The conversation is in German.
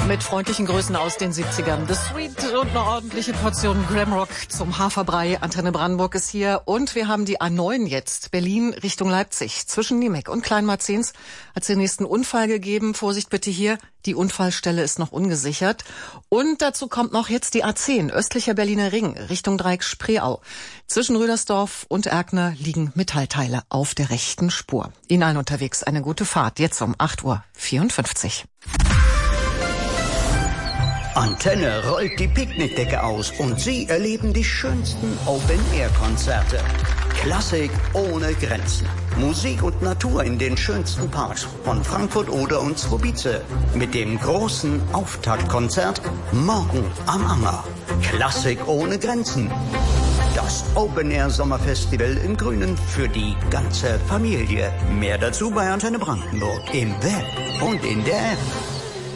Mit freundlichen Grüßen aus den 70ern. The Sweet und eine ordentliche Portion Glamrock zum Haferbrei. Antenne Brandenburg ist hier und wir haben die A9 jetzt. Berlin Richtung Leipzig. Zwischen Niemek und Kleinmarzens hat es den nächsten Unfall gegeben. Vorsicht bitte hier, die Unfallstelle ist noch ungesichert. Und dazu kommt noch jetzt die A10, östlicher Berliner Ring, Richtung Dreieck-Spreeau. Zwischen Rüdersdorf und Erkner liegen Metallteile auf der rechten Spur. Ihnen allen unterwegs eine gute Fahrt. Jetzt um 8:54 Uhr. Antenne rollt die Picknickdecke aus und Sie erleben die schönsten Open-Air-Konzerte. Klassik ohne Grenzen. Musik und Natur in den schönsten Parks von Frankfurt oder und Zwobice. Mit dem großen Auftaktkonzert morgen am Anger. Klassik ohne Grenzen. Das Open-Air-Sommerfestival im Grünen für die ganze Familie. Mehr dazu bei Antenne Brandenburg im Web und in der App.